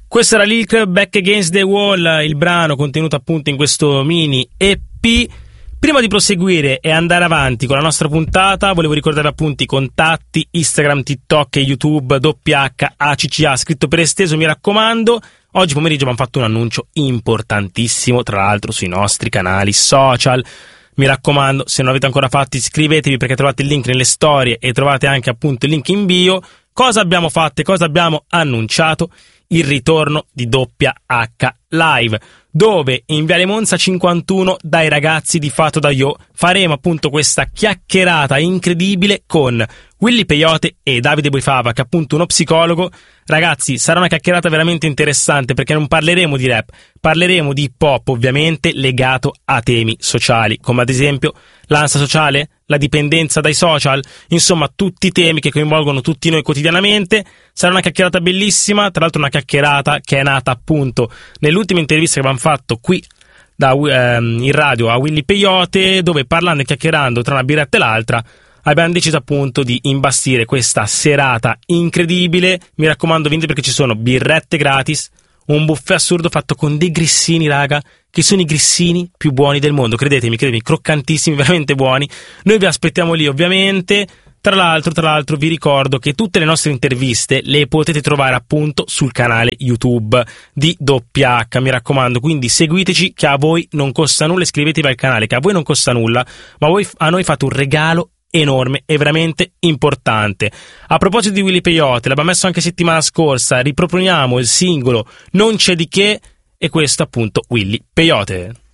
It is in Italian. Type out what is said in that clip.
Questo era Lil Club, Back Against the Wall, il brano contenuto appunto in questo mini EP. Prima di proseguire e andare avanti con la nostra puntata, volevo ricordare appunto i contatti: Instagram, TikTok e YouTube, WHACCA, scritto per esteso, mi raccomando. Oggi pomeriggio abbiamo fatto un annuncio importantissimo, tra l'altro sui nostri canali social. Mi raccomando, se non l'avete ancora fatto, iscrivetevi, perché trovate il link nelle storie e trovate anche appunto il link in bio. Cosa abbiamo fatto e cosa abbiamo annunciato? Il ritorno di WH Live, dove in Viale Monza 51 dai ragazzi di Fato da Io faremo appunto questa chiacchierata incredibile con Willy Peyote e Davide Boifava, che è appunto uno psicologo. Ragazzi, sarà una chiacchierata veramente interessante, perché non parleremo di rap, parleremo di hip hop, ovviamente legato a temi sociali, come ad esempio l'ansia sociale, la dipendenza dai social, insomma tutti temi che coinvolgono tutti noi quotidianamente. Sarà una chiacchierata bellissima, tra l'altro una chiacchierata che è nata appunto nell'ultima intervista che abbiamo fatto qui in radio a Willy Peyote, dove parlando e chiacchierando tra una birretta e l'altra abbiamo deciso appunto di imbastire questa serata incredibile. Mi raccomando, venite, perché ci sono birrette gratis, un buffet assurdo fatto con dei grissini, raga, che sono i grissini più buoni del mondo, credetemi, croccantissimi, veramente buoni. Noi vi aspettiamo lì, ovviamente. Tra l'altro vi ricordo che tutte le nostre interviste le potete trovare appunto sul canale YouTube di WH, mi raccomando, quindi seguiteci, che a voi non costa nulla, iscrivetevi al canale, che a voi non costa nulla, ma voi a noi fate un regalo enorme e veramente importante. A proposito di Willy Peyote, l'abbiamo messo anche settimana scorsa, riproponiamo il singolo Non c'è di che, e questo appunto Willy Peyote.